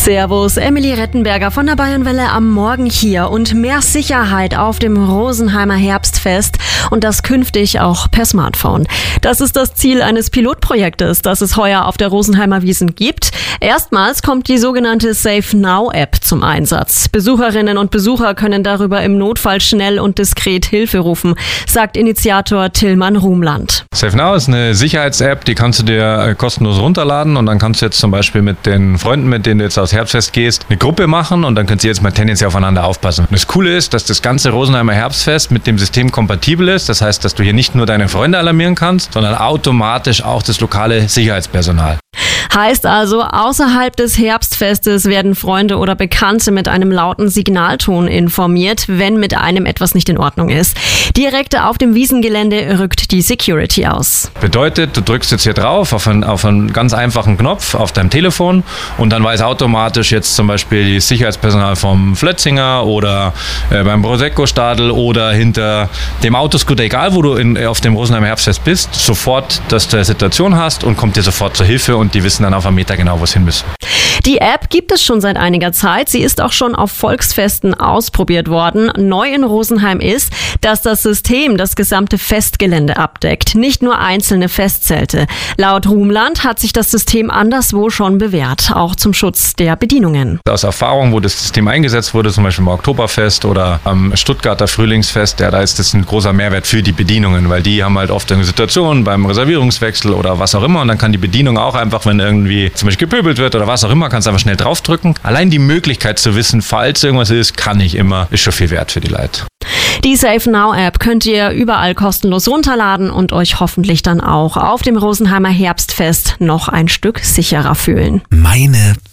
Servus, Emily Rettenberger von der Bayernwelle am Morgen hier und mehr Sicherheit auf dem Rosenheimer Herbstfest und das künftig auch per Smartphone. Das ist das Ziel eines Pilotprojektes, das es heuer auf der Rosenheimer Wiesn gibt. Erstmals kommt die sogenannte Safe Now App zum Einsatz. Besucherinnen und Besucher können darüber im Notfall schnell und diskret Hilfe rufen, sagt Initiator Tillmann Rumland. Safe Now ist eine Sicherheits-App, die kannst du dir kostenlos runterladen und dann kannst du jetzt zum Beispiel mit den Freunden, mit denen du jetzt aufs Herbstfest gehst, eine Gruppe machen und dann könnt ihr jetzt mal tendenziell aufeinander aufpassen. Und das Coole ist, dass das ganze Rosenheimer Herbstfest mit dem System kompatibel ist. Das heißt, dass du hier nicht nur deine Freunde alarmieren kannst, sondern automatisch auch das lokale Sicherheitspersonal. Heißt also, außerhalb des Herbstfestes werden Freunde oder Bekannte mit einem lauten Signalton informiert, wenn mit einem etwas nicht in Ordnung ist. Direkt auf dem Wiesengelände rückt die Security aus. Bedeutet, du drückst jetzt hier drauf auf einen ganz einfachen Knopf auf deinem Telefon und dann weiß automatisch jetzt zum Beispiel das Sicherheitspersonal vom Flötzinger oder beim Prosecco-Stadel oder hinter dem Autoscooter, egal wo du auf dem Rosenheimer Herbstfest bist, sofort, dass du eine Situation hast und kommt dir sofort zur Hilfe und die wissen dann auf einen Meter genau, wo es hin müssen. Die App gibt es schon seit einiger Zeit. Sie ist auch schon auf Volksfesten ausprobiert worden. Neu in Rosenheim ist, dass das System das gesamte Festgelände abdeckt, nicht nur einzelne Festzelte. Laut Rumland hat sich das System anderswo schon bewährt, auch zum Schutz der Bedienungen. Aus Erfahrung, wo das System eingesetzt wurde, zum Beispiel im Oktoberfest oder am Stuttgarter Frühlingsfest, da ist das ein großer Mehrwert für die Bedienungen, weil die haben halt oft eine Situation beim Reservierungswechsel oder was auch immer und dann kann die Bedienung auch einfach, wenn irgendwie zum Beispiel gepöbelt wird oder was auch immer, kannst du einfach schnell draufdrücken. Allein die Möglichkeit zu wissen, falls irgendwas ist, kann ich immer, ist schon viel wert für die Leute. Die Safe Now App könnt ihr überall kostenlos runterladen und euch hoffentlich dann auch auf dem Rosenheimer Herbstfest noch ein Stück sicherer fühlen. Meine